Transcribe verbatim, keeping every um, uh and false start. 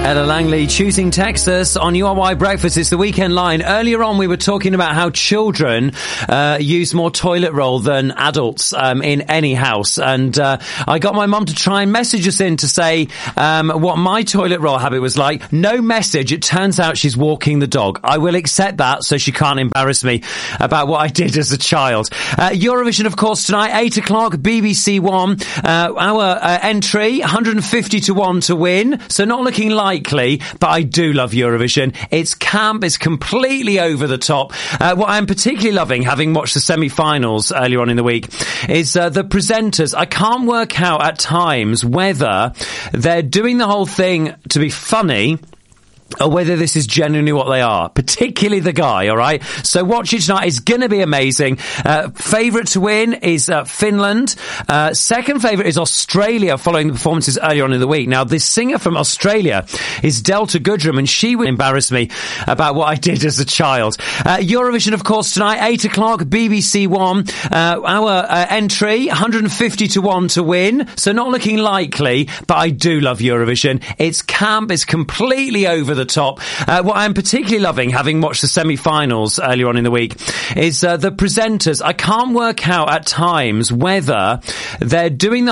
Ella Langley choosing Texas on U R Y Breakfast. It's the Weekend Line. Earlier on, we were talking about how children uh, use more toilet roll than adults um, in any house. And uh, I got my mum to try and message us in to say um, what my toilet roll habit was like. No message. It turns out she's walking the dog. I will accept that so she can't embarrass me about what I did as a child. Uh, Eurovision, of course, tonight, eight o'clock, B B C One. Uh, our uh, entry, one hundred fifty to one to win. So not looking likely, but I do love Eurovision. It's camp, it's completely over the top. Uh, what I'm particularly loving, having watched the semi-finals earlier on in the week, is uh, the presenters. I can't work out at times whether they're doing the whole thing to be funny or whether this is genuinely what they are, particularly the guy, all right? So watch it tonight. It's going to be amazing. Uh, favourite to win is uh, Finland. Uh, second favourite is Australia, following the performances earlier on in the week. Now, this singer from Australia is Delta Goodrem, and she would embarrass me about what I did as a child. Uh, Eurovision, of course, tonight, eight o'clock, B B C One. Uh, our uh, entry, one hundred fifty to one to win. So not looking likely, but I do love Eurovision. It's camp, it's completely over the top. Uh, what I'm particularly loving, having watched the semi-finals earlier on in the week, is uh, the presenters. I can't work out at times whether they're doing the